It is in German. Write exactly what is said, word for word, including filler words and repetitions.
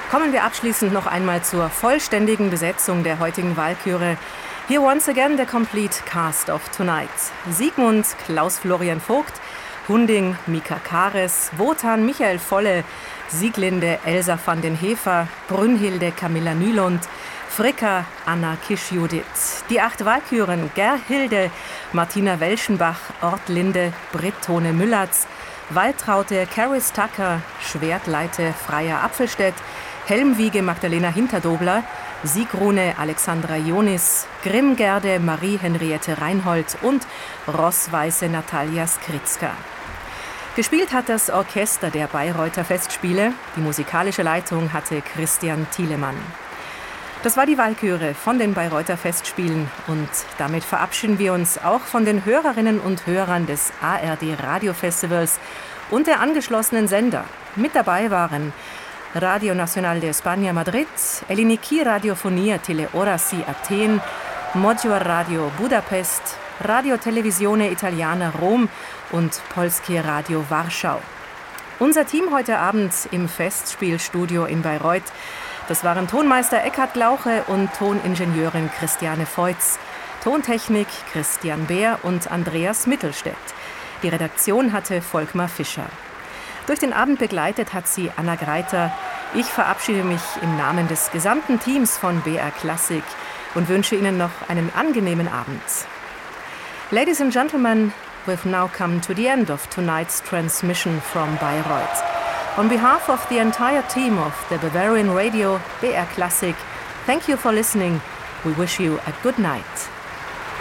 Kommen wir abschließend noch einmal zur vollständigen Besetzung der heutigen Walküre. Here once again the complete cast of tonight. Siegmund, Klaus-Florian Vogt, Hunding, Mika Kares, Wotan, Michael Volle, Sieglinde, Elsa van den Hefer, Brünnhilde, Camilla Nylund, Fricka, Anna Kisch-Judith. Die acht Walküren, Gerhilde, Martina Welschenbach, Ortlinde, Britt-Tone Müllatz, Waltraute, Caris Tucker, Schwertleite, Freya Apfelstedt, Helmwiege, Magdalena Hinterdobler, Siegrune, Alexandra Jonis, Grimmgerde, Marie-Henriette Reinhold und Rossweiße, Natalia Skritzka. Gespielt hat das Orchester der Bayreuther Festspiele. Die musikalische Leitung hatte Christian Thielemann. Das war die Walküre von den Bayreuther Festspielen und damit verabschieden wir uns auch von den Hörerinnen und Hörern des A R D Radiofestivals und der angeschlossenen Sender. Mit dabei waren Radio Nacional de España Madrid, Eliniki Radiofonia Teleorasi Athen, Modjoar Radio Budapest, Radio Televisione Italiana Rom und Polskie Radio Warschau. Unser Team heute Abend im Festspielstudio in Bayreuth, das waren Tonmeister Eckhard Glauche und Toningenieurin Christiane Feutz, Tontechnik Christian Beer und Andreas Mittelstädt. Die Redaktion hatte Volkmar Fischer. Durch den Abend begleitet hat sie Anna Greiter. Ich verabschiede mich im Namen des gesamten Teams von B R Klassik und wünsche Ihnen noch einen angenehmen Abend. Ladies and gentlemen, we've now come to the end of tonight's transmission from Bayreuth. On behalf of the entire team of the Bavarian Radio B R Klassik, thank you for listening. We wish you a good night.